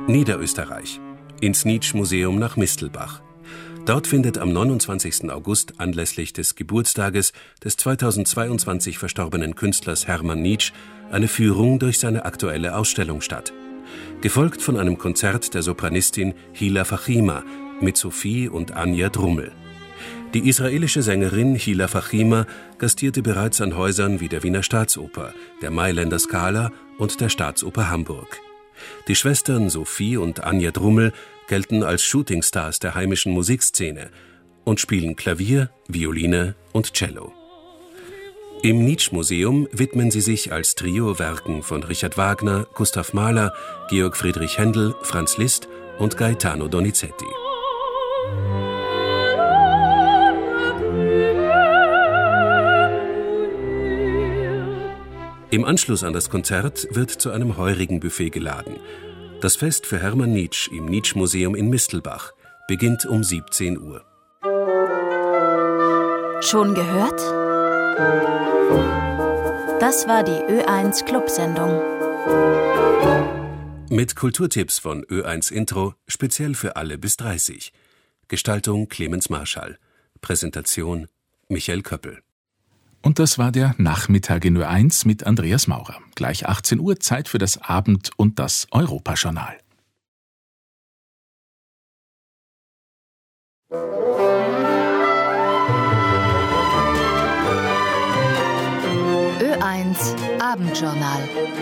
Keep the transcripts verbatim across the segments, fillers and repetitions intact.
Niederösterreich, ins Nitsch-Museum nach Mistelbach. Dort findet am neunundzwanzigsten August anlässlich des Geburtstages des zweitausendzweiundzwanzig verstorbenen Künstlers Hermann Nitsch eine Führung durch seine aktuelle Ausstellung statt. Gefolgt von einem Konzert der Sopranistin Hila Fachima mit Sophie und Anja Drummel. Die israelische Sängerin Hila Fachima gastierte bereits an Häusern wie der Wiener Staatsoper, der Mailänder Scala und der Staatsoper Hamburg. Die Schwestern Sophie und Anja Drummel gelten als Shootingstars der heimischen Musikszene und spielen Klavier, Violine und Cello. Im Nitsch-Museum widmen sie sich als Trio Werken von Richard Wagner, Gustav Mahler, Georg Friedrich Händel, Franz Liszt und Gaetano Donizetti. Im Anschluss an das Konzert wird zu einem heurigen Buffet geladen. Das Fest für Hermann Nitsch im Nitsch-Museum in Mistelbach beginnt um siebzehn Uhr. Schon gehört? Das war die Ö eins Clubsendung. Mit Kulturtipps von Ö eins Intro, speziell für alle bis dreißig. Gestaltung Clemens Marschall. Präsentation Michael Köppel. Und das war der Nachmittag in Ö eins mit Andreas Maurer. Gleich achtzehn Uhr, Zeit für das Abend- und das Europajournal. Ö eins Abendjournal.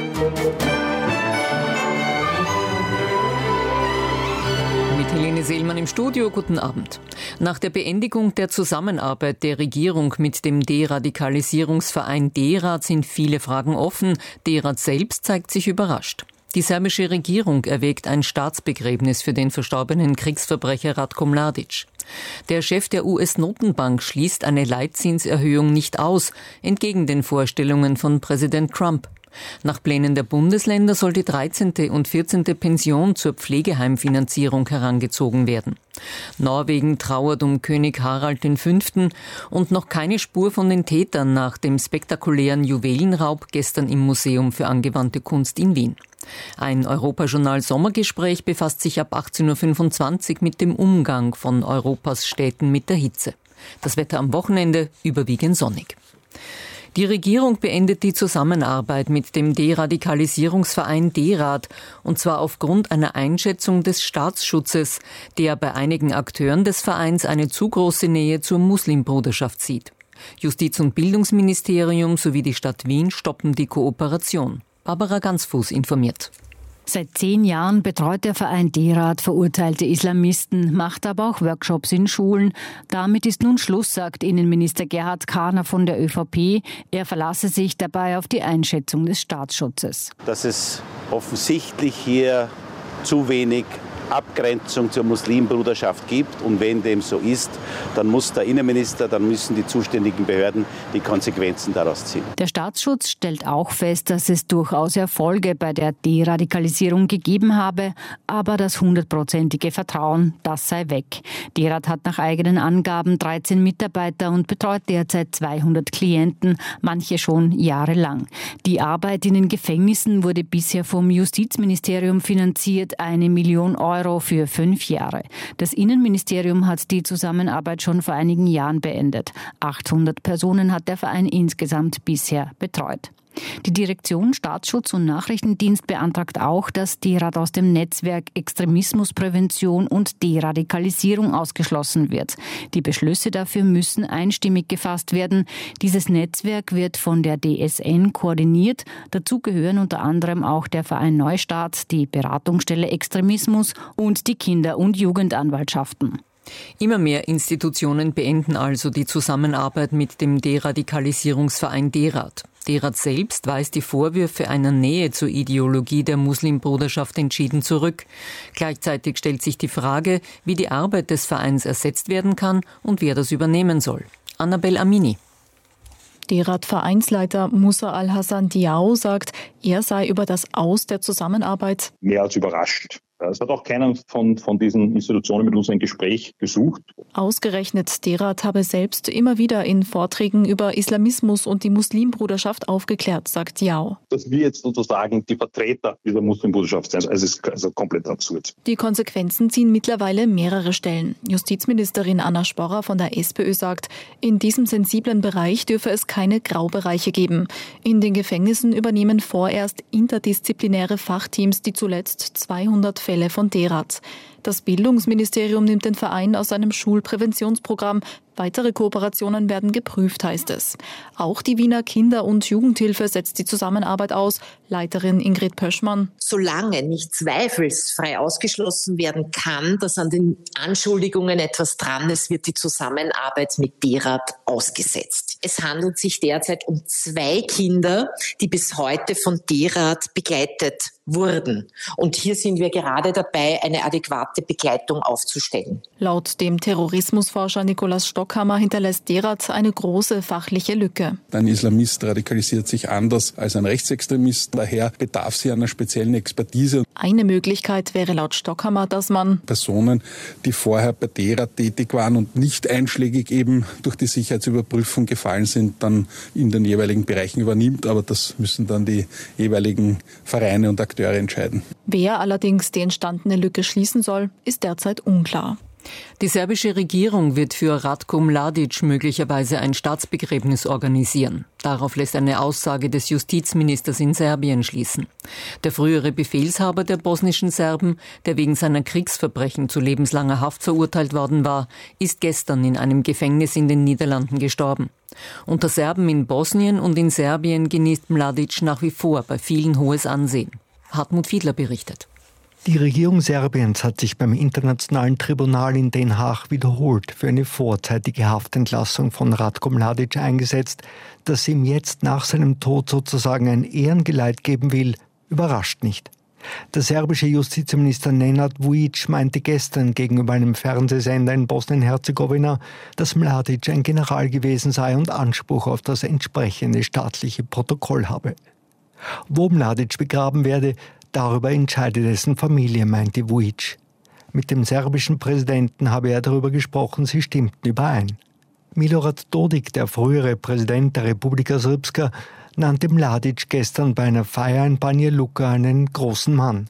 Mit Helene Seelmann im Studio, guten Abend. Nach der Beendigung der Zusammenarbeit der Regierung mit dem Deradikalisierungsverein D-Rad sind viele Fragen offen. D-Rad selbst zeigt sich überrascht. Die serbische Regierung erwägt ein Staatsbegräbnis für den verstorbenen Kriegsverbrecher Ratko Mladic. Der Chef der U S-Notenbank schließt eine Leitzinserhöhung nicht aus, entgegen den Vorstellungen von Präsident Trump. Nach Plänen der Bundesländer soll die dreizehnte und vierzehnte Pension zur Pflegeheimfinanzierung herangezogen werden. Norwegen trauert um König Harald V. und noch keine Spur von den Tätern nach dem spektakulären Juwelenraub gestern im Museum für angewandte Kunst in Wien. Ein Europajournal Sommergespräch befasst sich ab achtzehn Uhr fünfundzwanzig mit dem Umgang von Europas Städten mit der Hitze. Das Wetter am Wochenende überwiegend sonnig. Die Regierung beendet die Zusammenarbeit mit dem Deradikalisierungsverein D-Rad, und zwar aufgrund einer Einschätzung des Staatsschutzes, der bei einigen Akteuren des Vereins eine zu große Nähe zur Muslimbruderschaft sieht. Justiz- und Bildungsministerium sowie die Stadt Wien stoppen die Kooperation. Barbara Gansfuß informiert. Seit zehn Jahren betreut der Verein D-Rad verurteilte Islamisten, macht aber auch Workshops in Schulen. Damit ist nun Schluss, sagt Innenminister Gerhard Kahner von der ÖVP. Er verlasse sich dabei auf die Einschätzung des Staatsschutzes. Dass es offensichtlich hier zu wenig Abgrenzung zur Muslimbruderschaft gibt. Und wenn dem so ist, dann muss der Innenminister, dann müssen die zuständigen Behörden die Konsequenzen daraus ziehen. Der Staatsschutz stellt auch fest, dass es durchaus Erfolge bei der Deradikalisierung gegeben habe, aber das hundertprozentige Vertrauen, das sei weg. D-Rad hat nach eigenen Angaben dreizehn Mitarbeiter und betreut derzeit zweihundert Klienten, manche schon jahrelang. Die Arbeit in den Gefängnissen wurde bisher vom Justizministerium finanziert, eine Million Euro für fünf Jahre. Das Innenministerium hat die Zusammenarbeit schon vor einigen Jahren beendet. achthundert Personen hat der Verein insgesamt bisher betreut. Die Direktion Staatsschutz und Nachrichtendienst beantragt auch, dass D-Rad aus dem Netzwerk Extremismusprävention und Deradikalisierung ausgeschlossen wird. Die Beschlüsse dafür müssen einstimmig gefasst werden. Dieses Netzwerk wird von der D S N koordiniert. Dazu gehören unter anderem auch der Verein Neustart, die Beratungsstelle Extremismus und die Kinder- und Jugendanwaltschaften. Immer mehr Institutionen beenden also die Zusammenarbeit mit dem Deradikalisierungsverein D-Rad. D-Rad selbst weist die Vorwürfe einer Nähe zur Ideologie der Muslimbruderschaft entschieden zurück. Gleichzeitig stellt sich die Frage, wie die Arbeit des Vereins ersetzt werden kann und wer das übernehmen soll. Annabel Amini. D-Rad-Vereinsleiter Musa Al-Hassan Diao sagt, er sei über das Aus der Zusammenarbeit mehr als überrascht. Es hat auch keiner von, von diesen Institutionen mit uns ein Gespräch gesucht. Ausgerechnet Derat habe selbst immer wieder in Vorträgen über Islamismus und die Muslimbruderschaft aufgeklärt, sagt Yao. Dass wir jetzt sozusagen die Vertreter dieser Muslimbruderschaft sind, also ist also komplett absurd. Die Konsequenzen ziehen mittlerweile mehrere Stellen. Justizministerin Anna Sporrer von der SPÖ sagt, in diesem sensiblen Bereich dürfe es keine Graubereiche geben. In den Gefängnissen übernehmen vorerst interdisziplinäre Fachteams die zuletzt zweihundert Fälle von Derat. Das Bildungsministerium nimmt den Verein aus seinem Schulpräventionsprogramm. Weitere Kooperationen werden geprüft, heißt es. Auch die Wiener Kinder- und Jugendhilfe setzt die Zusammenarbeit aus. Leiterin Ingrid Pöschmann. Solange nicht zweifelsfrei ausgeschlossen werden kann, dass an den Anschuldigungen etwas dran ist, wird die Zusammenarbeit mit Derat ausgesetzt. Es handelt sich derzeit um zwei Kinder, die bis heute von Derat begleitet wurden. Und hier sind wir gerade dabei, eine adäquate Begleitung aufzustellen. Laut dem Terrorismusforscher Nikolaus Stockhammer hinterlässt Derat eine große fachliche Lücke. Ein Islamist radikalisiert sich anders als ein Rechtsextremist. Daher bedarf sie einer speziellen Expertise. Eine Möglichkeit wäre laut Stockhammer, dass man Personen, die vorher bei Derat tätig waren und nicht einschlägig eben durch die Sicherheitsüberprüfung gefallen sind, dann in den jeweiligen Bereichen übernimmt. Aber das müssen dann die jeweiligen Vereine und Akteure entscheiden. Wer allerdings die entstandene Lücke schließen soll, ist derzeit unklar. Die serbische Regierung wird für Ratko Mladic möglicherweise ein Staatsbegräbnis organisieren. Darauf lässt eine Aussage des Justizministers in Serbien schließen. Der frühere Befehlshaber der bosnischen Serben, der wegen seiner Kriegsverbrechen zu lebenslanger Haft verurteilt worden war, ist gestern in einem Gefängnis in den Niederlanden gestorben. Unter Serben in Bosnien und in Serbien genießt Mladic nach wie vor bei vielen hohes Ansehen. Hartmut Fiedler berichtet. Die Regierung Serbiens hat sich beim Internationalen Tribunal in Den Haag wiederholt für eine vorzeitige Haftentlassung von Ratko Mladic eingesetzt. Dass sie ihm jetzt nach seinem Tod sozusagen ein Ehrengeleit geben will, überrascht nicht. Der serbische Justizminister Nenad Vujic meinte gestern gegenüber einem Fernsehsender in Bosnien-Herzegowina, dass Mladic ein General gewesen sei und Anspruch auf das entsprechende staatliche Protokoll habe. Wo Mladic begraben werde, darüber entscheide dessen Familie, meinte Vujic. Mit dem serbischen Präsidenten habe er darüber gesprochen, sie stimmten überein. Milorad Dodik, der frühere Präsident der Republika Srpska, nannte Mladic gestern bei einer Feier in Banja Luka einen großen Mann.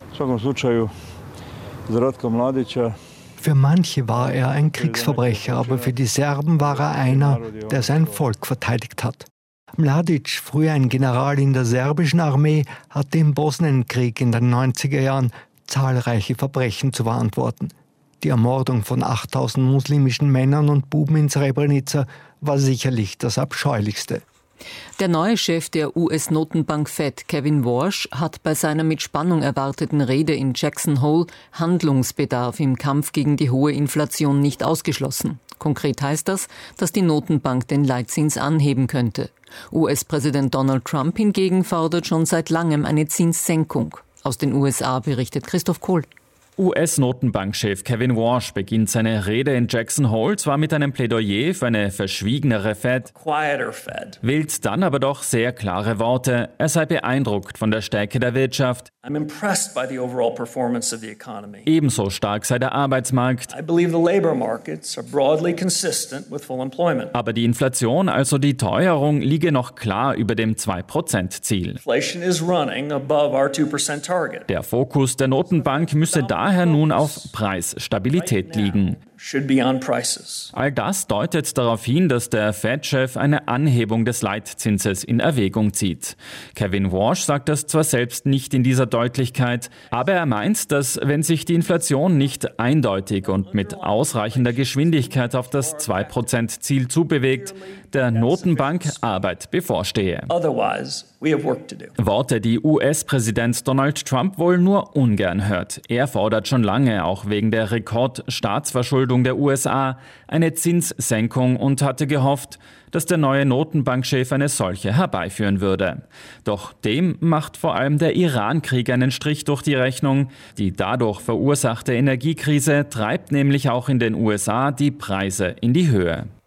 Für manche war er ein Kriegsverbrecher, aber für die Serben war er einer, der sein Volk verteidigt hat. Mladic, früher ein General in der serbischen Armee, hatte im Bosnienkrieg in den neunziger Jahren zahlreiche Verbrechen zu verantworten. Die Ermordung von achttausend muslimischen Männern und Buben in Srebrenica war sicherlich das Abscheulichste. Der neue Chef der U S-Notenbank Fed, Kevin Warsh, hat bei seiner mit Spannung erwarteten Rede in Jackson Hole Handlungsbedarf im Kampf gegen die hohe Inflation nicht ausgeschlossen. Konkret heißt das, dass die Notenbank den Leitzins anheben könnte. U S-Präsident Donald Trump hingegen fordert schon seit langem eine Zinssenkung. Aus den U S A berichtet Christoph Kohl. U S-Notenbankchef Kevin Warsh beginnt seine Rede in Jackson Hole zwar mit einem Plädoyer für eine verschwiegenere Fed, Fed. wählt dann aber doch sehr klare Worte. Er sei beeindruckt von der Stärke der Wirtschaft. I'm impressed by the overall performance of the economy. Ebenso stark sei der Arbeitsmarkt. I believe the labor markets are broadly consistent with full employment. Aber die Inflation, also die Teuerung, liege noch klar über dem zwei Prozent Ziel. Inflation is running above our two percent target. Der Fokus der Notenbank müsse daher nun auf Preisstabilität liegen. All das deutet darauf hin, dass der Fed-Chef eine Anhebung des Leitzinses in Erwägung zieht. Kevin Warsh sagt das zwar selbst nicht in dieser Deutlichkeit, aber er meint, dass wenn sich die Inflation nicht eindeutig und mit ausreichender Geschwindigkeit auf das zwei Prozent Ziel zubewegt, der Notenbank Arbeit bevorstehe. Worte, die U S-Präsident Donald Trump wohl nur ungern hört. Er fordert schon lange, auch wegen der Rekordstaatsverschuldung der U S A, eine Zinssenkung und hatte gehofft, dass der neue Notenbankchef eine solche herbeiführen würde. Doch dem macht vor allem der Iran-Krieg einen Strich durch die Rechnung. Die dadurch verursachte Energiekrise treibt nämlich auch in den U S A die Preise in die Höhe.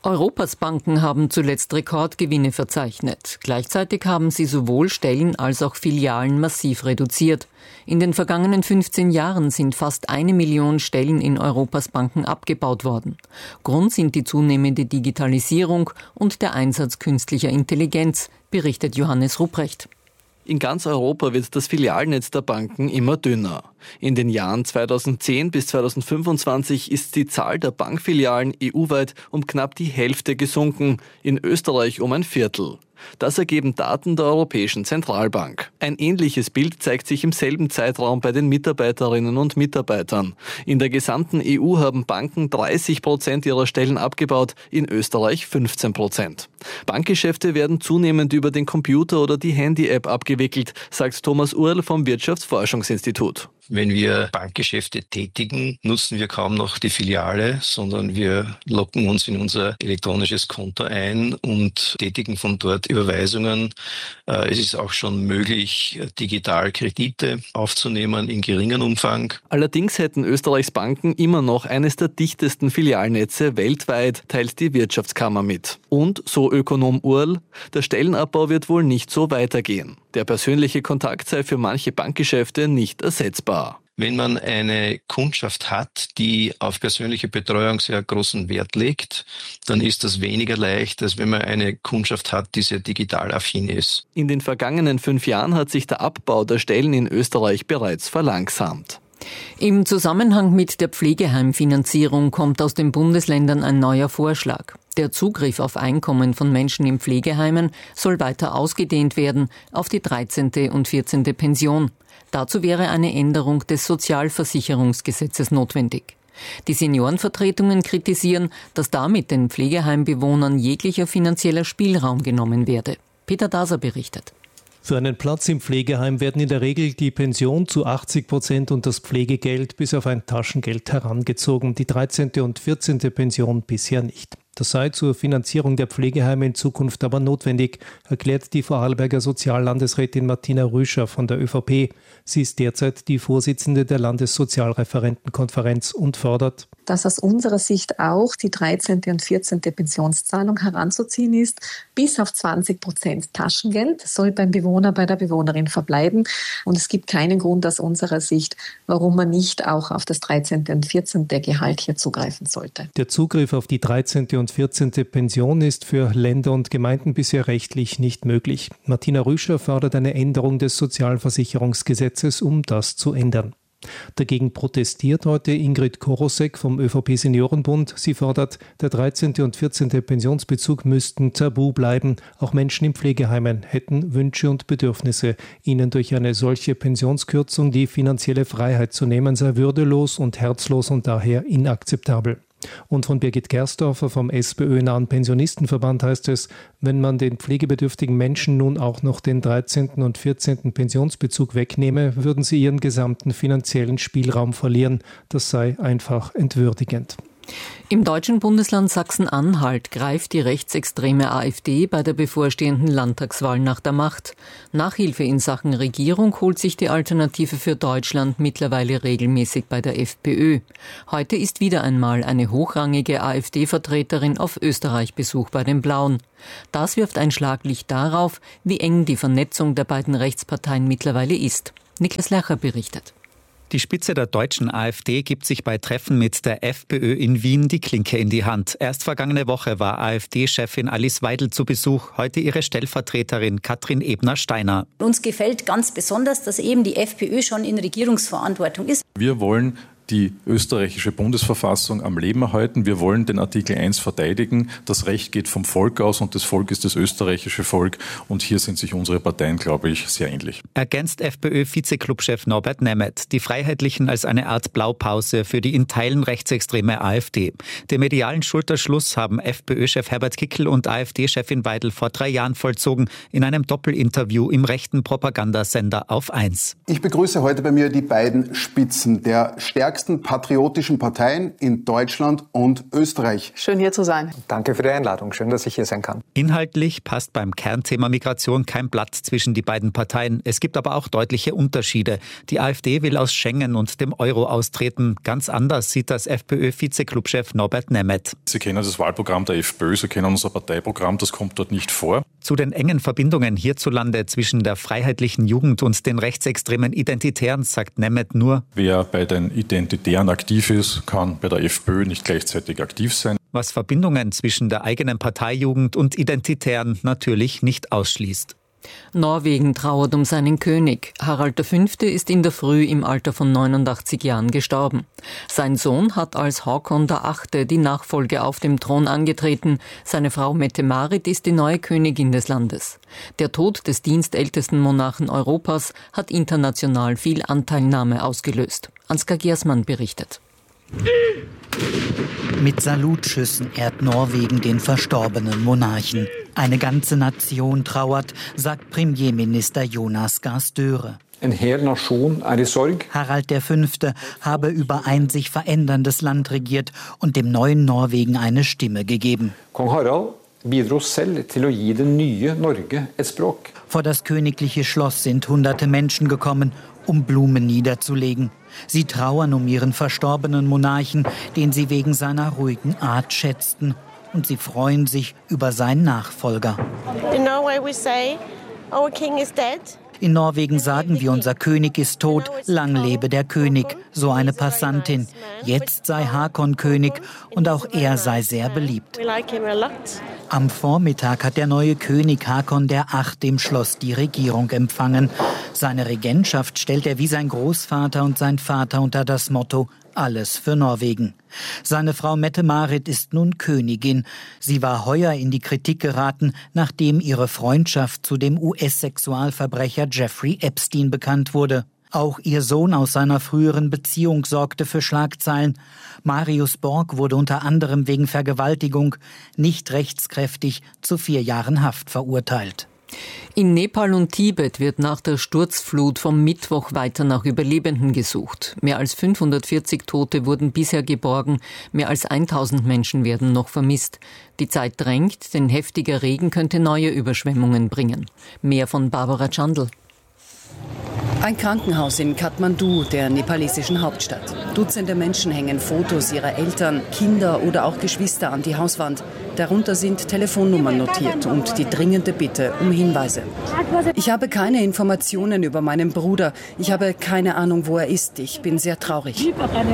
Europas Banken haben zuletzt Rekordgewinne verzeichnet. Gleichzeitig haben sie sowohl Stellen als auch Filialen massiv reduziert. In den vergangenen fünfzehn Jahren sind fast eine Million Stellen in Europas Banken abgebaut worden. Grund sind die zunehmende Digitalisierung und der Einsatz künstlicher Intelligenz, berichtet Johannes Ruprecht. In ganz Europa wird das Filialnetz der Banken immer dünner. In den Jahren zweitausendzehn bis zweitausendfünfundzwanzig ist die Zahl der Bankfilialen E U-weit um knapp die Hälfte gesunken, in Österreich um ein Viertel. Das ergeben Daten der Europäischen Zentralbank. Ein ähnliches Bild zeigt sich im selben Zeitraum bei den Mitarbeiterinnen und Mitarbeitern. In der gesamten E U haben Banken dreißig Prozent ihrer Stellen abgebaut, in Österreich fünfzehn Prozent. Bankgeschäfte werden zunehmend über den Computer oder die Handy-App abgewickelt, sagt Thomas Url vom Wirtschaftsforschungsinstitut. Wenn wir Bankgeschäfte tätigen, nutzen wir kaum noch die Filiale, sondern wir loggen uns in unser elektronisches Konto ein und tätigen von dort Überweisungen. Es ist auch schon möglich, digital Kredite aufzunehmen in geringem Umfang. Allerdings hätten Österreichs Banken immer noch eines der dichtesten Filialnetze weltweit, teilt die Wirtschaftskammer mit. Und, so Ökonom Url, der Stellenabbau wird wohl nicht so weitergehen. Der persönliche Kontakt sei für manche Bankgeschäfte nicht ersetzbar. Wenn man eine Kundschaft hat, die auf persönliche Betreuung sehr großen Wert legt, dann ist das weniger leicht, als wenn man eine Kundschaft hat, die sehr digital affin ist. In den vergangenen fünf Jahren hat sich der Abbau der Stellen in Österreich bereits verlangsamt. Im Zusammenhang mit der Pflegeheimfinanzierung kommt aus den Bundesländern ein neuer Vorschlag. Der Zugriff auf Einkommen von Menschen in Pflegeheimen soll weiter ausgedehnt werden auf die dreizehnte und vierzehnte Pension. Dazu wäre eine Änderung des Sozialversicherungsgesetzes notwendig. Die Seniorenvertretungen kritisieren, dass damit den Pflegeheimbewohnern jeglicher finanzieller Spielraum genommen werde. Peter Daser berichtet. Für einen Platz im Pflegeheim werden in der Regel die Pension zu achtzig Prozent und das Pflegegeld bis auf ein Taschengeld herangezogen, die dreizehnte und vierzehnte Pension bisher nicht. Das sei zur Finanzierung der Pflegeheime in Zukunft aber notwendig, erklärt die Vorarlberger Soziallandesrätin Martina Rüscher von der ÖVP. Sie ist derzeit die Vorsitzende der Landessozialreferentenkonferenz und fordert, dass aus unserer Sicht auch die dreizehnte und vierzehnte Pensionszahlung heranzuziehen ist. Bis auf zwanzig Prozent Taschengeld soll beim Bewohner, bei der Bewohnerin verbleiben. Und es gibt keinen Grund aus unserer Sicht, warum man nicht auch auf das dreizehnte und vierzehnte Gehalt hier zugreifen sollte. Der Zugriff auf die dreizehnte und vierzehnte Pension ist für Länder und Gemeinden bisher rechtlich nicht möglich. Martina Rüscher fordert eine Änderung des Sozialversicherungsgesetzes, um das zu ändern. Dagegen protestiert heute Ingrid Korosek vom ÖVP-Seniorenbund. Sie fordert, der dreizehnte und vierzehnte Pensionsbezug müssten tabu bleiben. Auch Menschen in Pflegeheimen hätten Wünsche und Bedürfnisse. Ihnen durch eine solche Pensionskürzung die finanzielle Freiheit zu nehmen, sei würdelos und herzlos und daher inakzeptabel. Und von Birgit Gersdorfer vom SPÖ-nahen Pensionistenverband heißt es, wenn man den pflegebedürftigen Menschen nun auch noch den dreizehnten und vierzehnten Pensionsbezug wegnehme, würden sie ihren gesamten finanziellen Spielraum verlieren. Das sei einfach entwürdigend. Im deutschen Bundesland Sachsen-Anhalt greift die rechtsextreme AfD bei der bevorstehenden Landtagswahl nach der Macht. Nachhilfe in Sachen Regierung holt sich die Alternative für Deutschland mittlerweile regelmäßig bei der FPÖ. Heute ist wieder einmal eine hochrangige AfD-Vertreterin auf Österreich-Besuch bei den Blauen. Das wirft ein Schlaglicht darauf, wie eng die Vernetzung der beiden Rechtsparteien mittlerweile ist. Niklas Lercher berichtet. Die Spitze der deutschen AfD gibt sich bei Treffen mit der FPÖ in Wien die Klinke in die Hand. Erst vergangene Woche war AfD-Chefin Alice Weidel zu Besuch, heute ihre Stellvertreterin Katrin Ebner-Steiner. Uns gefällt ganz besonders, dass eben die FPÖ schon in Regierungsverantwortung ist. Wir wollen die österreichische Bundesverfassung am Leben erhalten. Wir wollen den Artikel eins verteidigen. Das Recht geht vom Volk aus und das Volk ist das österreichische Volk. Und hier sind sich unsere Parteien, glaube ich, sehr ähnlich. Ergänzt FPÖ-Vize-Clubchef Norbert Nemeth. Die Freiheitlichen als eine Art Blaupause für die in Teilen rechtsextreme AfD. Den medialen Schulterschluss haben FPÖ-Chef Herbert Kickl und AfD-Chefin Weidel vor drei Jahren vollzogen in einem Doppelinterview im rechten Propagandasender Auf eins. Ich begrüße heute bei mir die beiden Spitzen der stärksten stärksten patriotischen Parteien in Deutschland und Österreich. Schön hier zu sein. Danke für die Einladung. Schön, dass ich hier sein kann. Inhaltlich passt beim Kernthema Migration kein Blatt zwischen die beiden Parteien. Es gibt aber auch deutliche Unterschiede. Die AfD will aus Schengen und dem Euro austreten. Ganz anders sieht das FPÖ-Vize-Clubchef Norbert Nemeth. Sie kennen das Wahlprogramm der FPÖ, Sie kennen unser Parteiprogramm, das kommt dort nicht vor. Zu den engen Verbindungen hierzulande zwischen der freiheitlichen Jugend und den rechtsextremen Identitären sagt Nemeth nur: Wer bei den Identitären aktiv ist, kann bei der FPÖ nicht gleichzeitig aktiv sein. Was Verbindungen zwischen der eigenen Parteijugend und Identitären natürlich nicht ausschließt. Norwegen trauert um seinen König. Harald der Fünfte ist in der Früh im Alter von neunundachtzig Jahren gestorben. Sein Sohn hat als Håkon der Achte die Nachfolge auf dem Thron angetreten. Seine Frau Mette-Marit ist die neue Königin des Landes. Der Tod des dienstältesten Monarchen Europas hat international viel Anteilnahme ausgelöst. Ansgar Giersmann berichtet. Mit Salutschüssen ehrt Norwegen den verstorbenen Monarchen. Eine ganze Nation trauert, sagt Premierminister Jonas Gahr Støre. En hel nation er i sorg. Harald der Fünfte habe über ein sich veränderndes Land regiert und dem neuen Norwegen eine Stimme gegeben. Kong Harald bidro selv til å gi det nye Norge et språk. Vor das königliche Schloss sind hunderte Menschen gekommen, um Blumen niederzulegen. Sie trauern um ihren verstorbenen Monarchen, den sie wegen seiner ruhigen Art schätzten. Und sie freuen sich über seinen Nachfolger. In Norway we say, our king is dead. In Norwegen sagen wir, unser König ist tot, lang lebe der König, so eine Passantin. Jetzt sei Håkon König und auch er sei sehr beliebt. Am Vormittag hat der neue König Håkon der Achte im Schloss die Regierung empfangen. Seine Regentschaft stellt er wie sein Großvater und sein Vater unter das Motto Alles für Norwegen. Seine Frau Mette-Marit ist nun Königin. Sie war heuer in die Kritik geraten, nachdem ihre Freundschaft zu dem U S-Sexualverbrecher Jeffrey Epstein bekannt wurde. Auch ihr Sohn aus seiner früheren Beziehung sorgte für Schlagzeilen. Marius Borg wurde unter anderem wegen Vergewaltigung nicht rechtskräftig zu vier Jahren Haft verurteilt. In Nepal und Tibet wird nach der Sturzflut vom Mittwoch weiter nach Überlebenden gesucht. Mehr als fünfhundertvierzig Tote wurden bisher geborgen, mehr als tausend Menschen werden noch vermisst. Die Zeit drängt, denn heftiger Regen könnte neue Überschwemmungen bringen. Mehr von Barbara Chandl. Ein Krankenhaus in Kathmandu, der nepalesischen Hauptstadt. Dutzende Menschen hängen Fotos ihrer Eltern, Kinder oder auch Geschwister an die Hauswand. Darunter sind Telefonnummern notiert und die dringende Bitte um Hinweise. Ich habe keine Informationen über meinen Bruder. Ich habe keine Ahnung, wo er ist. Ich bin sehr traurig.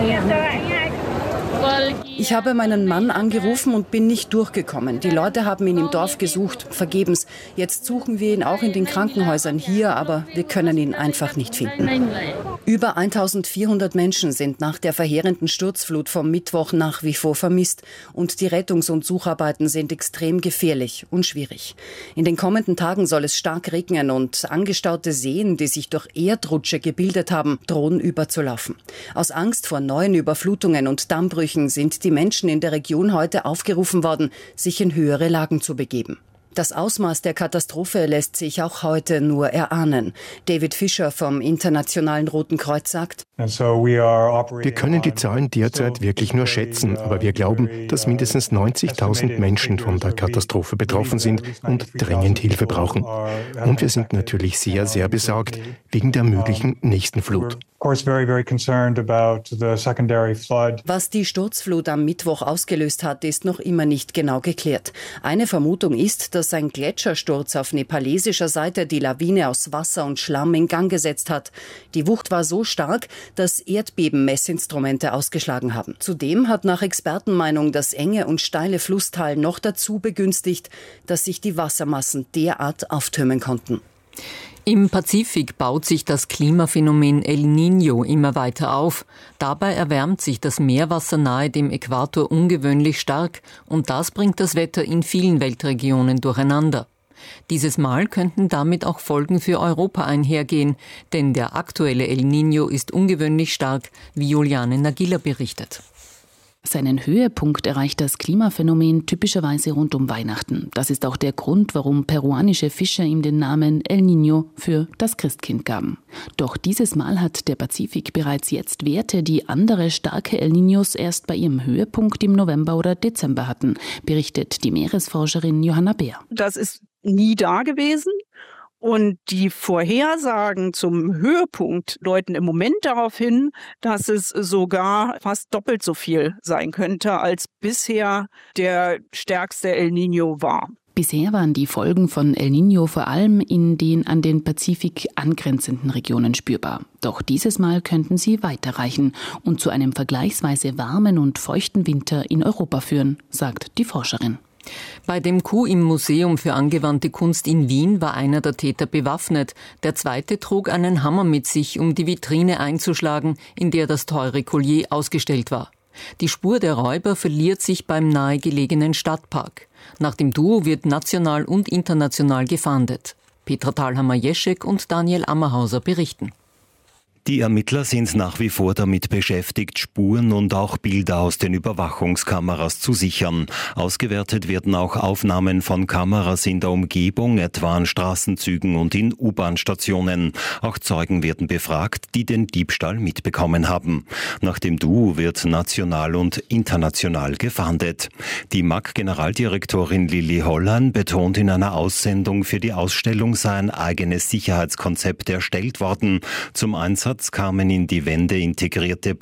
Ich habe meinen Mann angerufen und bin nicht durchgekommen. Die Leute haben ihn im Dorf gesucht, vergebens. Jetzt suchen wir ihn auch in den Krankenhäusern hier, aber wir können ihn einfach nicht finden. Über eintausendvierhundert Menschen sind nach der verheerenden Sturzflut vom Mittwoch nach wie vor vermisst. Und die Rettungs- und Sucharbeiten sind extrem gefährlich und schwierig. In den kommenden Tagen soll es stark regnen und angestaute Seen, die sich durch Erdrutsche gebildet haben, drohen überzulaufen. Aus Angst vor neuen Überflutungen und Dammbrüchen sind die Menschen in der Region heute aufgerufen worden, sich in höhere Lagen zu begeben. Das Ausmaß der Katastrophe lässt sich auch heute nur erahnen. David Fischer vom Internationalen Roten Kreuz sagt: Wir können die Zahlen derzeit wirklich nur schätzen, aber wir glauben, dass mindestens neunzigtausend Menschen von der Katastrophe betroffen sind und dringend Hilfe brauchen. Und wir sind natürlich sehr, sehr besorgt wegen der möglichen nächsten Flut. Was die Sturzflut am Mittwoch ausgelöst hat, ist noch immer nicht genau geklärt. Eine Vermutung ist, dass ein Gletschersturz auf nepalesischer Seite die Lawine aus Wasser und Schlamm in Gang gesetzt hat. Die Wucht war so stark, dass Erdbeben-Messinstrumente ausgeschlagen haben. Zudem hat nach Expertenmeinung das enge und steile Flusstal noch dazu begünstigt, dass sich die Wassermassen derart auftürmen konnten. Im Pazifik baut sich das Klimaphänomen El Niño immer weiter auf. Dabei erwärmt sich das Meerwasser nahe dem Äquator ungewöhnlich stark und das bringt das Wetter in vielen Weltregionen durcheinander. Dieses Mal könnten damit auch Folgen für Europa einhergehen, denn der aktuelle El Niño ist ungewöhnlich stark, wie Juliane Nagila berichtet. Seinen Höhepunkt erreicht das Klimaphänomen typischerweise rund um Weihnachten. Das ist auch der Grund, warum peruanische Fischer ihm den Namen El Niño für das Christkind gaben. Doch dieses Mal hat der Pazifik bereits jetzt Werte, die andere starke El Niños erst bei ihrem Höhepunkt im November oder Dezember hatten, berichtet die Meeresforscherin Johanna Beer. Das ist nie da gewesen. Und die Vorhersagen zum Höhepunkt deuten im Moment darauf hin, dass es sogar fast doppelt so viel sein könnte, als bisher der stärkste El Niño war. Bisher waren die Folgen von El Niño vor allem in den an den Pazifik angrenzenden Regionen spürbar. Doch dieses Mal könnten sie weiterreichen und zu einem vergleichsweise warmen und feuchten Winter in Europa führen, sagt die Forscherin. Bei dem Coup im Museum für angewandte Kunst in Wien war einer der Täter bewaffnet. Der zweite trug einen Hammer mit sich, um die Vitrine einzuschlagen, in der das teure Collier ausgestellt war. Die Spur der Räuber verliert sich beim nahegelegenen Stadtpark. Nach dem Duo wird national und international gefahndet. Petra Thalhammer-Jeschek und Daniel Ammerhauser berichten. Die Ermittler sind nach wie vor damit beschäftigt, Spuren und auch Bilder aus den Überwachungskameras zu sichern. Ausgewertet werden auch Aufnahmen von Kameras in der Umgebung, etwa an Straßenzügen und in U-Bahn-Stationen. Auch Zeugen werden befragt, die den Diebstahl mitbekommen haben. Nach dem Duo wird national und international gefahndet. Die M A G-Generaldirektorin Lilly Hollein betont in einer Aussendung, für die Ausstellung sei ein eigenes Sicherheitskonzept erstellt worden. Zum Einsatz kamen in die Wände integrierte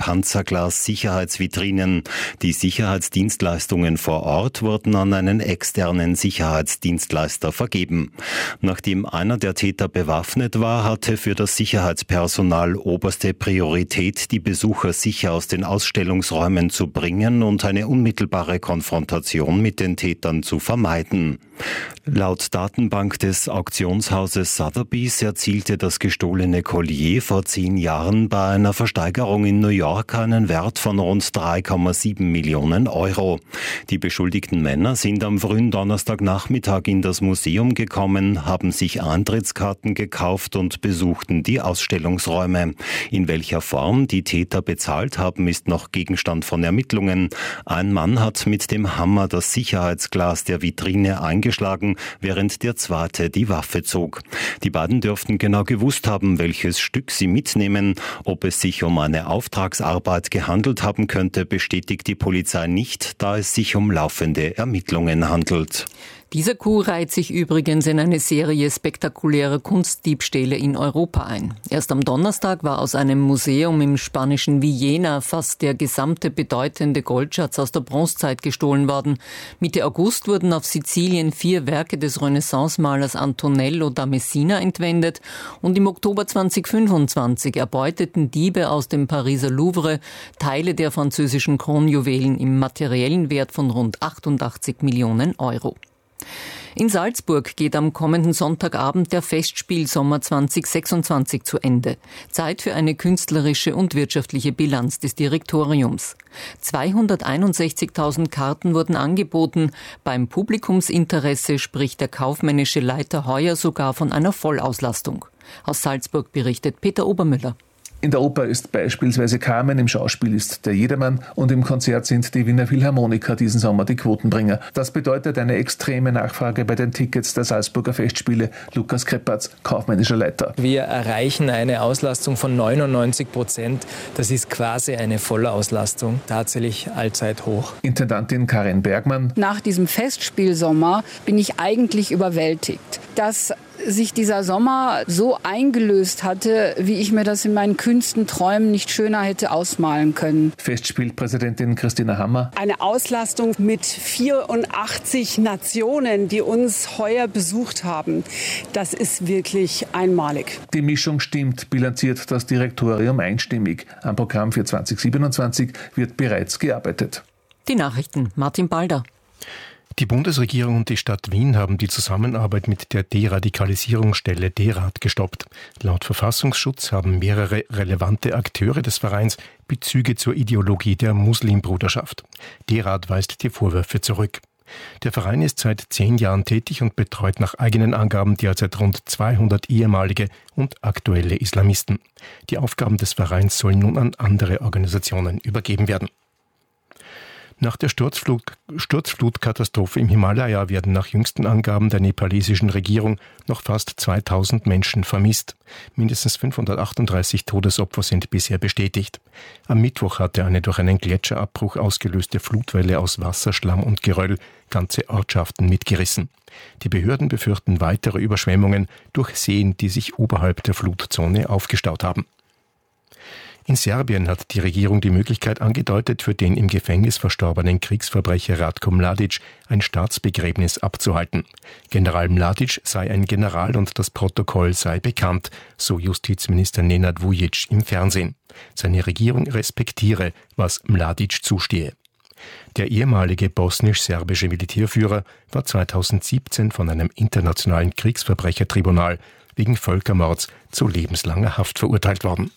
Panzerglas-Sicherheitsvitrinen. Die Sicherheitsdienstleistungen vor Ort wurden an einen externen Sicherheitsdienstleister vergeben. Nachdem einer der Täter bewaffnet war, hatte für das Sicherheitspersonal oberste Priorität, die Besucher sicher aus den Ausstellungsräumen zu bringen und eine unmittelbare Konfrontation mit den Tätern zu vermeiden. Laut Datenbank des Auktionshauses Sotheby's erzielte das gestohlene Collier vor zehn Jahren bei einer Versteigerung in New York einen Wert von rund drei Komma sieben Millionen Euro. Die beschuldigten Männer sind am frühen Donnerstagnachmittag in das Museum gekommen, haben sich Eintrittskarten gekauft und besuchten die Ausstellungsräume. In welcher Form die Täter bezahlt haben, ist noch Gegenstand von Ermittlungen. Ein Mann hat mit dem Hammer das Sicherheitsglas der Vitrine eingeschlagen, während der zweite die Waffe zog. Die beiden dürften genau gewusst haben, welches Stück sie mitnehmen. Ob es sich um eine Auftragsarbeit gehandelt haben könnte, bestätigt die Polizei nicht, da es sich um laufende Ermittlungen handelt. Dieser Coup reiht sich übrigens in eine Serie spektakulärer Kunstdiebstähle in Europa ein. Erst am Donnerstag war aus einem Museum im spanischen Villena fast der gesamte bedeutende Goldschatz aus der Bronzezeit gestohlen worden. Mitte August wurden auf Sizilien vier Werke des Renaissance-Malers Antonello da Messina entwendet und im Oktober zweitausendfünfundzwanzig erbeuteten Diebe aus dem Pariser Louvre Teile der französischen Kronjuwelen im materiellen Wert von rund achtundachtzig Millionen Euro. In Salzburg geht am kommenden Sonntagabend der Festspielsommer zweitausendsechsundzwanzig zu Ende. Zeit für eine künstlerische und wirtschaftliche Bilanz des Direktoriums. zweihunderteinundsechzigtausend Karten wurden angeboten. Beim Publikumsinteresse spricht der kaufmännische Leiter heuer sogar von einer Vollauslastung. Aus Salzburg berichtet Peter Obermüller. In der Oper ist beispielsweise Carmen, im Schauspiel ist der Jedermann und im Konzert sind die Wiener Philharmoniker diesen Sommer die Quotenbringer. Das bedeutet eine extreme Nachfrage bei den Tickets der Salzburger Festspiele. Lukas Kreppatz, kaufmännischer Leiter. Wir erreichen eine Auslastung von neunundneunzig Prozent. Das ist quasi eine Vollauslastung, tatsächlich allzeit hoch. Intendantin Karin Bergmann. Nach diesem Festspielsommer bin ich eigentlich überwältigt, dass sich dieser Sommer so eingelöst hatte, wie ich mir das in meinen kühnsten Träumen nicht schöner hätte ausmalen können. Festspielpräsidentin Christina Hammer. Eine Auslastung mit vierundachtzig Nationen, die uns heuer besucht haben. Das ist wirklich einmalig. Die Mischung stimmt, bilanziert das Direktorium einstimmig. Am Programm für zweitausendsiebenundzwanzig wird bereits gearbeitet. Die Nachrichten, Martin Balder. Die Bundesregierung und die Stadt Wien haben die Zusammenarbeit mit der Deradikalisierungsstelle D-Rad gestoppt. Laut Verfassungsschutz haben mehrere relevante Akteure des Vereins Bezüge zur Ideologie der Muslimbruderschaft. D-Rad weist die Vorwürfe zurück. Der Verein ist seit zehn Jahren tätig und betreut nach eigenen Angaben derzeit rund zweihundert ehemalige und aktuelle Islamisten. Die Aufgaben des Vereins sollen nun an andere Organisationen übergeben werden. Nach der Sturzflut, Sturzflutkatastrophe im Himalaya werden nach jüngsten Angaben der nepalesischen Regierung noch fast zweitausend Menschen vermisst. Mindestens fünfhundertachtunddreißig Todesopfer sind bisher bestätigt. Am Mittwoch hatte eine durch einen Gletscherabbruch ausgelöste Flutwelle aus Wasser, Schlamm und Geröll ganze Ortschaften mitgerissen. Die Behörden befürchten weitere Überschwemmungen durch Seen, die sich oberhalb der Flutzone aufgestaut haben. In Serbien hat die Regierung die Möglichkeit angedeutet, für den im Gefängnis verstorbenen Kriegsverbrecher Ratko Mladic ein Staatsbegräbnis abzuhalten. General Mladic sei ein General und das Protokoll sei bekannt, so Justizminister Nenad Vujic im Fernsehen. Seine Regierung respektiere, was Mladic zustehe. Der ehemalige bosnisch-serbische Militärführer war zweitausendsiebzehn von einem internationalen Kriegsverbrechertribunal wegen Völkermords zu lebenslanger Haft verurteilt worden.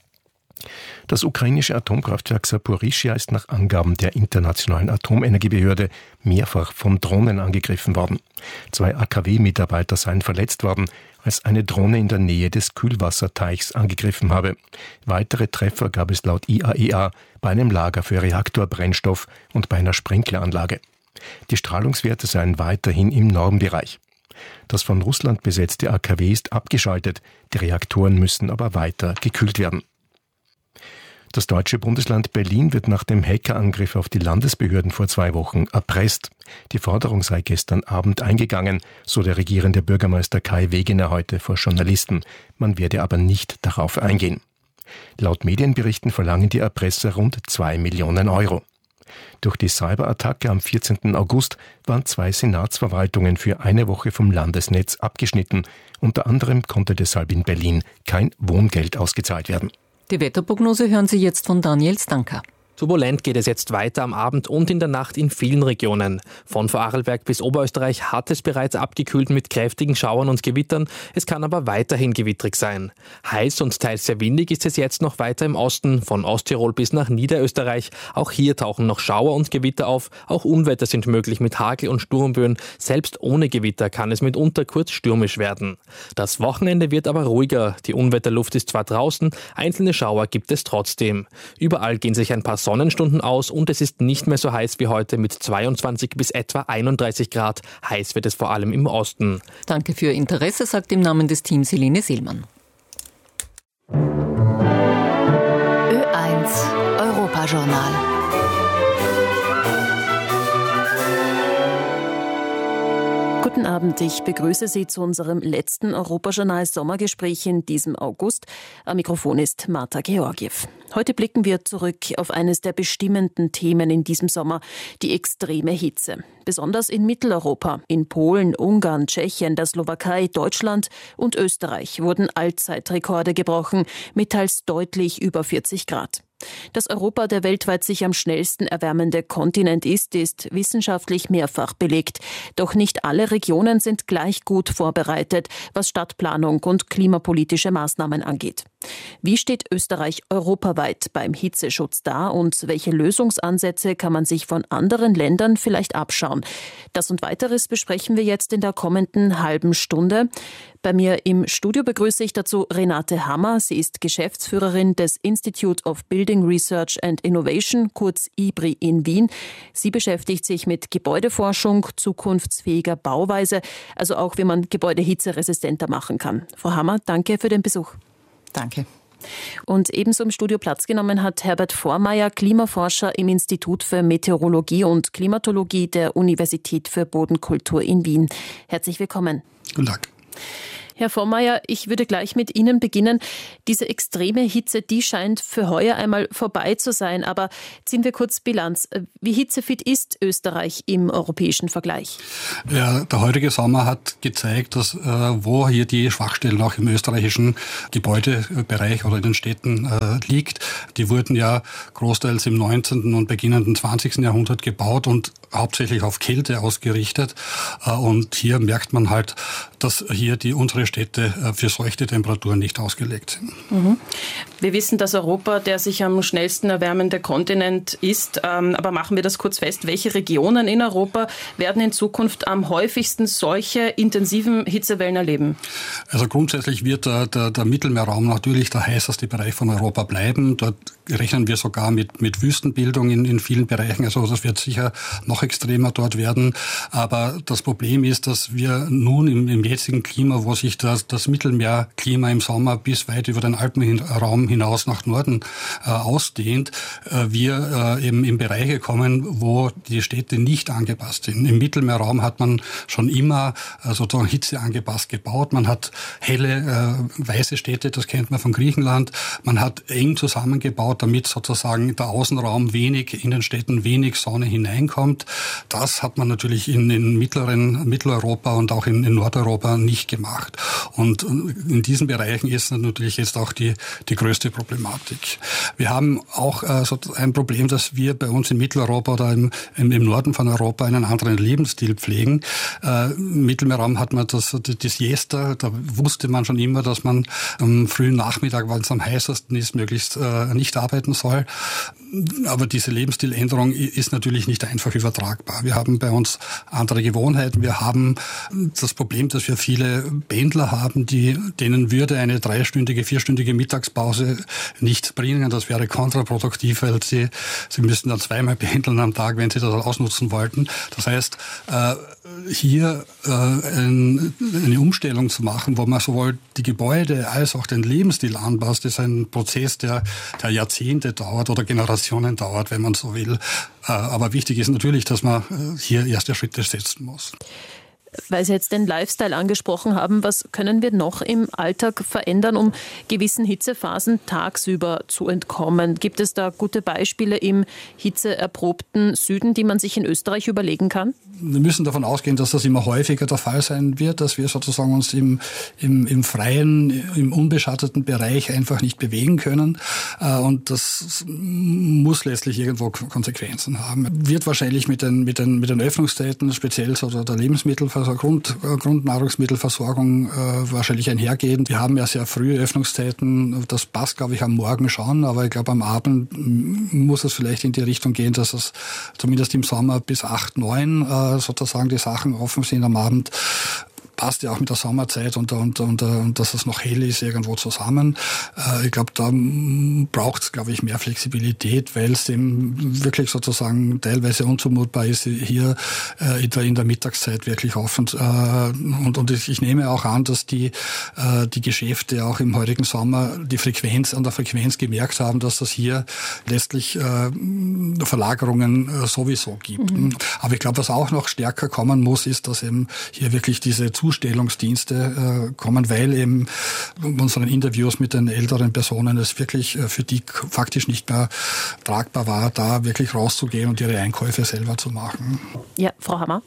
Das ukrainische Atomkraftwerk Saporischschja ist nach Angaben der Internationalen Atomenergiebehörde mehrfach von Drohnen angegriffen worden. Zwei A K W-Mitarbeiter seien verletzt worden, als eine Drohne in der Nähe des Kühlwasserteichs angegriffen habe. Weitere Treffer gab es laut I A E A bei einem Lager für Reaktorbrennstoff und bei einer Sprinkleranlage. Die Strahlungswerte seien weiterhin im Normbereich. Das von Russland besetzte A K W ist abgeschaltet, die Reaktoren müssen aber weiter gekühlt werden. Das deutsche Bundesland Berlin wird nach dem Hackerangriff auf die Landesbehörden vor zwei Wochen erpresst. Die Forderung sei gestern Abend eingegangen, so der regierende Bürgermeister Kai Wegener heute vor Journalisten. Man werde aber nicht darauf eingehen. Laut Medienberichten verlangen die Erpresser rund zwei Millionen Euro. Durch die Cyberattacke am vierzehnten August waren zwei Senatsverwaltungen für eine Woche vom Landesnetz abgeschnitten. Unter anderem konnte deshalb in Berlin kein Wohngeld ausgezahlt werden. Die Wetterprognose hören Sie jetzt von Daniel Stanka. Turbulent geht es jetzt weiter am Abend und in der Nacht in vielen Regionen. Von Vorarlberg bis Oberösterreich hat es bereits abgekühlt mit kräftigen Schauern und Gewittern. Es kann aber weiterhin gewittrig sein. Heiß und teils sehr windig ist es jetzt noch weiter im Osten, von Osttirol bis nach Niederösterreich. Auch hier tauchen noch Schauer und Gewitter auf. Auch Unwetter sind möglich mit Hagel und Sturmböen. Selbst ohne Gewitter kann es mitunter kurz stürmisch werden. Das Wochenende wird aber ruhiger. Die Unwetterluft ist zwar draußen, einzelne Schauer gibt es trotzdem. Überall gehen sich ein paar Sonnenstunden aus und es ist nicht mehr so heiß wie heute mit zweiundzwanzig bis etwa einunddreißig Grad. Heiß wird es vor allem im Osten. Danke für Ihr Interesse, sagt im Namen des Teams Helene Seelmann. Ö eins Europajournal. Guten Abend, ich begrüße Sie zu unserem letzten Europajournal-Sommergespräch in diesem August. Am Mikrofon ist Marta Georgiev. Heute blicken wir zurück auf eines der bestimmenden Themen in diesem Sommer, die extreme Hitze. Besonders in Mitteleuropa, in Polen, Ungarn, Tschechien, der Slowakei, Deutschland und Österreich wurden Allzeitrekorde gebrochen mit teils deutlich über vierzig Grad. Dass Europa der weltweit sich am schnellsten erwärmende Kontinent ist, ist wissenschaftlich mehrfach belegt. Doch nicht alle Regionen sind gleich gut vorbereitet, was Stadtplanung und klimapolitische Maßnahmen angeht. Wie steht Österreich europaweit beim Hitzeschutz da und welche Lösungsansätze kann man sich von anderen Ländern vielleicht abschauen? Das und weiteres besprechen wir jetzt in der kommenden halben Stunde. Bei mir im Studio begrüße ich dazu Renate Hammer. Sie ist Geschäftsführerin des Institute of Building Research and Innovation, kurz I B R I in Wien. Sie beschäftigt sich mit Gebäudeforschung, zukunftsfähiger Bauweise, also auch wie man Gebäude hitzeresistenter machen kann. Frau Hammer, danke für den Besuch. Danke. Und ebenso im Studio Platz genommen hat Herbert Vormeier, Klimaforscher im Institut für Meteorologie und Klimatologie der Universität für Bodenkultur in Wien. Herzlich willkommen. Guten Tag. Herr Vormeier, ich würde gleich mit Ihnen beginnen. Diese extreme Hitze, die scheint für heuer einmal vorbei zu sein. Aber ziehen wir kurz Bilanz. Wie hitzefit ist Österreich im europäischen Vergleich? Ja, der heutige Sommer hat gezeigt, dass, äh, wo hier die Schwachstellen auch im österreichischen Gebäudebereich oder in den Städten äh, liegt. Die wurden ja großteils im neunzehnten und beginnenden zwanzigsten Jahrhundert gebaut und hauptsächlich auf Kälte ausgerichtet. Äh, und hier merkt man halt, dass hier die unsere Städte für solche Temperaturen nicht ausgelegt sind. Mhm. Wir wissen, dass Europa der sich am schnellsten erwärmende Kontinent ist. Aber machen wir das kurz fest. Welche Regionen in Europa werden in Zukunft am häufigsten solche intensiven Hitzewellen erleben? Also grundsätzlich wird der, der, der Mittelmeerraum natürlich der heißeste Bereich von Europa bleiben. Dort rechnen wir sogar mit, mit Wüstenbildung in, in vielen Bereichen. Also das wird sicher noch extremer dort werden. Aber das Problem ist, dass wir nun im, im jetzigen Klima, wo sich das, das Mittelmeerklima im Sommer bis weit über den Alpenraum hinaus nach Norden äh, ausdehnt, äh, wir äh, eben in Bereiche kommen, wo die Städte nicht angepasst sind. Im Mittelmeerraum hat man schon immer äh, sozusagen Hitze angepasst gebaut. Man hat helle, äh, weiße Städte, das kennt man von Griechenland. Man hat eng zusammengebaut, damit sozusagen der Außenraum wenig, in den Städten wenig Sonne hineinkommt. Das hat man natürlich in, in mittleren, Mitteleuropa und auch in, in Nordeuropa nicht gemacht. Und in diesen Bereichen ist natürlich jetzt auch die, die größte Problematik. Wir haben auch äh, so ein Problem, dass wir bei uns in Mitteleuropa oder im, im, im Norden von Europa einen anderen Lebensstil pflegen. Äh, Im Mittelmeerraum hat man das, das Siesta, da wusste man schon immer, dass man am frühen Nachmittag, weil es am heißesten ist, möglichst äh, nicht arbeiten soll. Aber diese Lebensstiländerung ist natürlich nicht einfach übertragbar. Wir haben bei uns andere Gewohnheiten. Wir haben das Problem, dass wir viele Pendler haben, die, denen würde eine dreistündige, vierstündige Mittagspause nicht bringen. Das wäre kontraproduktiv, weil sie, sie müssten dann zweimal pendeln am Tag, wenn sie das ausnutzen wollten. Das heißt, äh, hier äh, ein, eine Umstellung zu machen, wo man sowohl die Gebäude als auch den Lebensstil anpasst, ist ein Prozess, der, der Jahrzehnte dauert oder Generationen dauert, wenn man so will. Äh, aber wichtig ist natürlich, dass man äh, hier erste Schritte setzen muss. Weil Sie jetzt den Lifestyle angesprochen haben, was können wir noch im Alltag verändern, um gewissen Hitzephasen tagsüber zu entkommen? Gibt es da gute Beispiele im hitzeerprobten Süden, die man sich in Österreich überlegen kann? Wir müssen davon ausgehen, dass das immer häufiger der Fall sein wird, dass wir sozusagen uns im, im, im freien, im unbeschatteten Bereich einfach nicht bewegen können. Und das muss letztlich irgendwo Konsequenzen haben. Wird wahrscheinlich mit den, mit den, mit den Öffnungszeiten, speziell so der Lebensmittelversorgung, Grund, Grundnahrungsmittelversorgung äh, wahrscheinlich einhergehen. Wir haben ja sehr frühe Öffnungszeiten. Das passt, glaube ich, am Morgen schon. Aber ich glaube, am Abend muss es vielleicht in die Richtung gehen, dass es zumindest im Sommer bis acht, neun äh, sozusagen die Sachen offen sind am Abend. Passt ja auch mit der Sommerzeit und, und, und, und dass es noch hell ist irgendwo zusammen. Äh, ich glaube, da braucht es, glaube ich, mehr Flexibilität, weil es eben wirklich sozusagen teilweise unzumutbar ist, hier äh, in, der, in der Mittagszeit wirklich offen. Äh, und, und ich nehme auch an, dass die, äh, die Geschäfte auch im heutigen Sommer die Frequenz an der Frequenz gemerkt haben, dass das hier letztlich äh, Verlagerungen äh, sowieso gibt. Mhm. Aber ich glaube, was auch noch stärker kommen muss, ist, dass eben hier wirklich diese Zustellungsdienste äh, kommen, weil eben in unseren Interviews mit den älteren Personen es wirklich äh, für die faktisch nicht mehr tragbar war, da wirklich rauszugehen und ihre Einkäufe selber zu machen. Ja, Frau Hammer.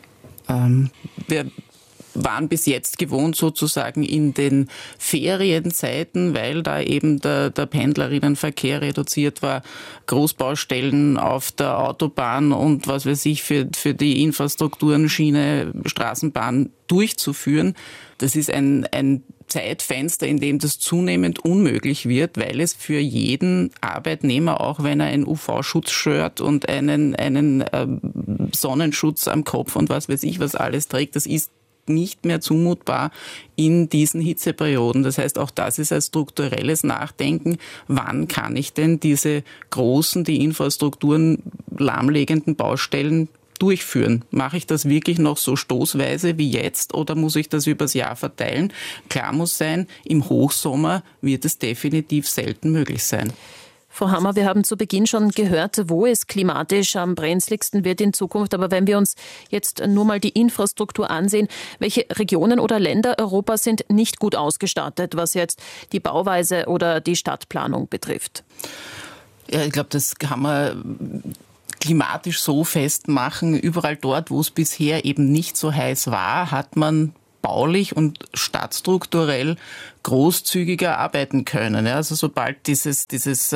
Ähm, wir waren bis jetzt gewohnt sozusagen in den Ferienzeiten, weil da eben der, der Pendlerinnenverkehr reduziert war, Großbaustellen auf der Autobahn und was weiß ich für, für die Infrastrukturen, Schiene, Straßenbahn durchzuführen. Das ist ein, ein Zeitfenster, in dem das zunehmend unmöglich wird, weil es für jeden Arbeitnehmer, auch wenn er ein U V-Schutzshirt und einen, einen äh, Sonnenschutz am Kopf und was weiß ich was alles trägt, das ist nicht mehr zumutbar in diesen Hitzeperioden. Das heißt, auch das ist ein strukturelles Nachdenken. Wann kann ich denn diese großen, die Infrastrukturen lahmlegenden Baustellen durchführen? Mache ich das wirklich noch so stoßweise wie jetzt oder muss ich das übers Jahr verteilen? Klar muss sein, im Hochsommer wird es definitiv selten möglich sein. Frau Hammer, wir haben zu Beginn schon gehört, wo es klimatisch am brenzligsten wird in Zukunft. Aber wenn wir uns jetzt nur mal die Infrastruktur ansehen, welche Regionen oder Länder Europas sind nicht gut ausgestattet, was jetzt die Bauweise oder die Stadtplanung betrifft? Ja, ich glaube, das kann man klimatisch so festmachen. Überall dort, wo es bisher eben nicht so heiß war, hat man baulich und stadtstrukturell großzügiger arbeiten können. Ja, also sobald dieses, dieses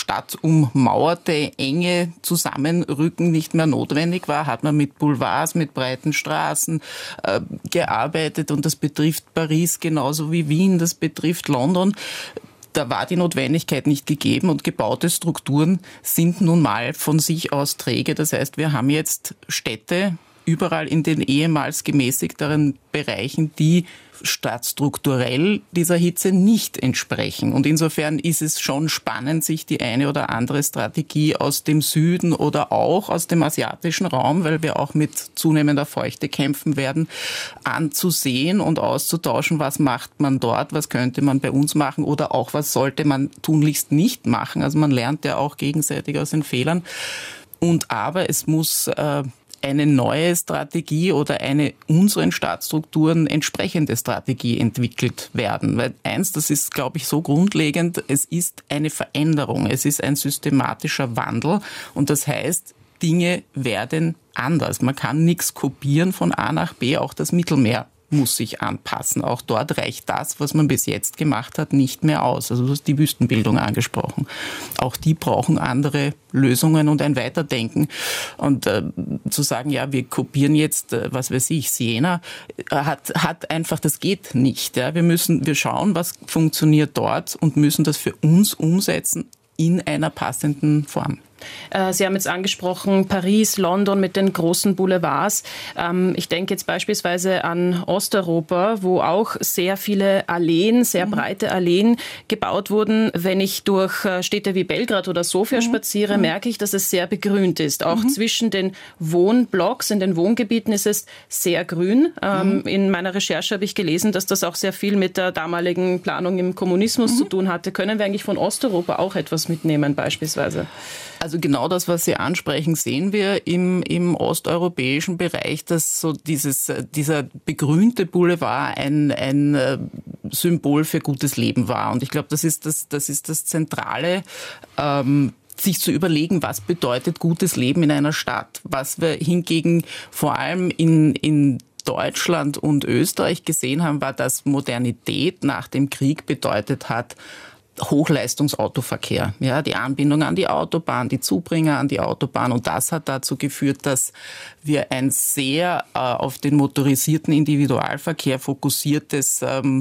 stadtummauerte, enge Zusammenrücken nicht mehr notwendig war, hat man mit Boulevards, mit breiten Straßen äh, gearbeitet, und das betrifft Paris genauso wie Wien, das betrifft London. Da war die Notwendigkeit nicht gegeben, und gebaute Strukturen sind nun mal von sich aus träge. Das heißt, wir haben jetzt Städte überall in den ehemals gemäßigteren Bereichen, die stadtstrukturell dieser Hitze nicht entsprechen. Und insofern ist es schon spannend, sich die eine oder andere Strategie aus dem Süden oder auch aus dem asiatischen Raum, weil wir auch mit zunehmender Feuchte kämpfen werden, anzusehen und auszutauschen, was macht man dort, was könnte man bei uns machen oder auch was sollte man tunlichst nicht machen. Also man lernt ja auch gegenseitig aus den Fehlern. Und aber es muss äh, eine neue Strategie oder eine unseren Staatsstrukturen entsprechende Strategie entwickelt werden. Weil eins, das ist, glaube ich, so grundlegend, es ist eine Veränderung, es ist ein systematischer Wandel, und das heißt, Dinge werden anders. Man kann nichts kopieren von A nach B, auch das Mittelmeer muss sich anpassen. Auch dort reicht das, was man bis jetzt gemacht hat, nicht mehr aus. Also du hast die Wüstenbildung angesprochen. Auch die brauchen andere Lösungen und ein Weiterdenken. Und äh, zu sagen, ja, wir kopieren jetzt, äh, was weiß ich, Siena, äh, hat, hat einfach, das geht nicht. Ja. Wir müssen, wir schauen, was funktioniert dort, und müssen das für uns umsetzen in einer passenden Form. Sie haben jetzt angesprochen, Paris, London mit den großen Boulevards. Ich denke jetzt beispielsweise an Osteuropa, wo auch sehr viele Alleen, sehr breite Alleen gebaut wurden. Wenn ich durch Städte wie Belgrad oder Sofia spaziere, merke ich, dass es sehr begrünt ist. Auch mhm. zwischen den Wohnblocks, in den Wohngebieten ist es sehr grün. Mhm. In meiner Recherche habe ich gelesen, dass das auch sehr viel mit der damaligen Planung im Kommunismus mhm. zu tun hatte. Können wir eigentlich von Osteuropa auch etwas mitnehmen beispielsweise? Also genau das, was Sie ansprechen, sehen wir im, im osteuropäischen Bereich, dass so dieses, dieser begrünte Boulevard ein, ein Symbol für gutes Leben war. Und ich glaube, das ist das, das ist das Zentrale, ähm, sich zu überlegen, was bedeutet gutes Leben in einer Stadt. Was wir hingegen vor allem in, in Deutschland und Österreich gesehen haben, war, dass Modernität nach dem Krieg bedeutet hat, Hochleistungsautoverkehr, ja, die Anbindung an die Autobahn, die Zubringer an die Autobahn, und das hat dazu geführt, dass wir ein sehr äh, auf den motorisierten Individualverkehr fokussiertes ähm,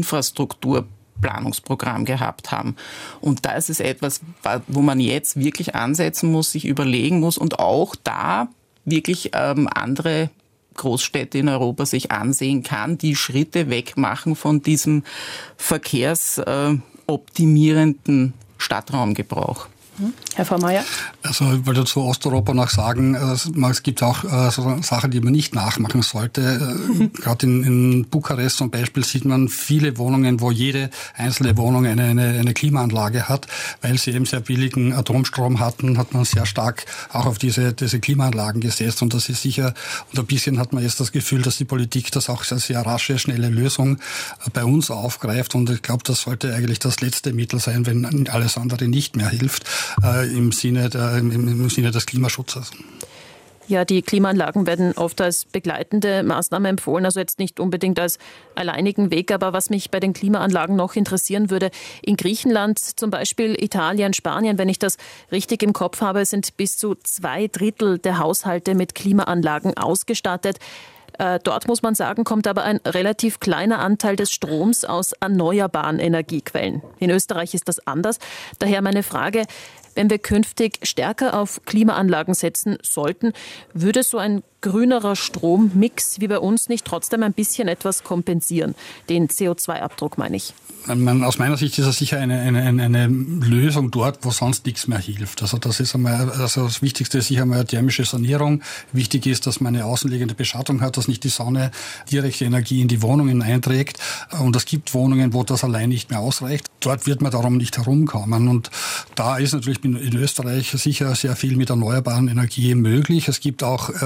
Infrastrukturplanungsprogramm gehabt haben. Und da ist es etwas, wo man jetzt wirklich ansetzen muss, sich überlegen muss und auch da wirklich ähm, andere Großstädte in Europa sich ansehen kann, die Schritte wegmachen von diesem Verkehrs äh, optimierenden Stadtraumgebrauch. Herr Vormeier? Also ich wollte zu Osteuropa noch sagen, es gibt auch so Sachen, die man nicht nachmachen sollte. Gerade in, in Bukarest zum Beispiel sieht man viele Wohnungen, wo jede einzelne Wohnung eine, eine, eine Klimaanlage hat. Weil sie eben sehr billigen Atomstrom hatten, hat man sehr stark auch auf diese, diese Klimaanlagen gesetzt. Und das ist sicher, und ein bisschen hat man jetzt das Gefühl, dass die Politik das auch als sehr rasche, schnelle Lösung bei uns aufgreift. Und ich glaube, das sollte eigentlich das letzte Mittel sein, wenn alles andere nicht mehr hilft. Äh, im Sinne der, im, im Sinne des Klimaschutzes. Ja, die Klimaanlagen werden oft als begleitende Maßnahme empfohlen, also jetzt nicht unbedingt als alleinigen Weg. Aber was mich bei den Klimaanlagen noch interessieren würde, in Griechenland zum Beispiel, Italien, Spanien, wenn ich das richtig im Kopf habe, sind bis zu zwei Drittel der Haushalte mit Klimaanlagen ausgestattet. Dort, muss man sagen, kommt aber ein relativ kleiner Anteil des Stroms aus erneuerbaren Energiequellen. In Österreich ist das anders. Daher meine Frage, wenn wir künftig stärker auf Klimaanlagen setzen sollten, würde so ein grünerer Strommix wie bei uns nicht trotzdem ein bisschen etwas kompensieren? Den C O zwei Abdruck meine ich. Aus meiner Sicht ist es sicher eine, eine, eine Lösung dort, wo sonst nichts mehr hilft. Also das ist einmal, also das Wichtigste ist sicher einmal eine thermische Sanierung. Wichtig ist, dass man eine außenliegende Beschattung hat, dass nicht die Sonne direkte Energie in die Wohnungen einträgt. Und es gibt Wohnungen, wo das allein nicht mehr ausreicht. Dort wird man darum nicht herumkommen. Und da ist natürlich in Österreich sicher sehr viel mit erneuerbaren Energie möglich. Es gibt auch äh, jetzt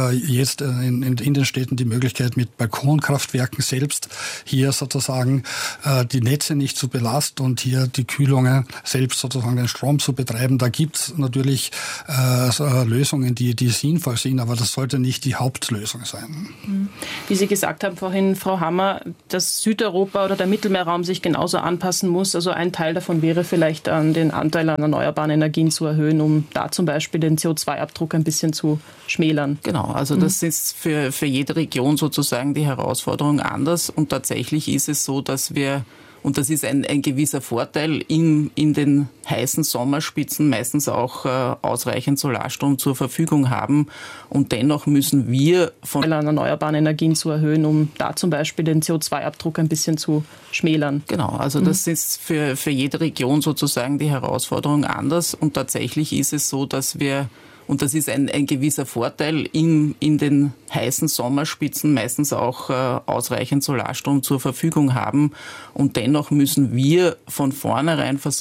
jetzt in, in, in den Städten die Möglichkeit, mit Balkonkraftwerken selbst hier sozusagen äh, die Netze nicht zu belasten und hier die Kühlungen selbst sozusagen den Strom zu betreiben. Da gibt es natürlich äh, so, äh, Lösungen, die, die sinnvoll sind, aber das sollte nicht die Hauptlösung sein. Wie Sie gesagt haben vorhin, Frau Hammer, dass Südeuropa oder der Mittelmeerraum sich genauso anpassen muss. Also ein Teil davon wäre vielleicht, an den Anteil an erneuerbaren Energien zu erhöhen, um da zum Beispiel den C O zwei Abdruck ein bisschen zu schmälern. Genau, also das ist für, für jede Region sozusagen die Herausforderung anders. Und tatsächlich ist es so, dass wir, und das ist ein, ein gewisser Vorteil, in, in den heißen Sommerspitzen meistens auch äh, ausreichend Solarstrom zur Verfügung haben. Und dennoch müssen wir von an erneuerbaren Energien zu erhöhen, um da zum Beispiel den C O zwei Abdruck ein bisschen zu schmälern. Genau, also das ist für, für jede Region sozusagen die Herausforderung anders. Und tatsächlich ist es so, dass wir, und das ist ein, ein gewisser Vorteil, in, in den heißen Sommerspitzen meistens auch äh, ausreichend Solarstrom zur Verfügung haben. Und dennoch müssen wir von vornherein versuchen,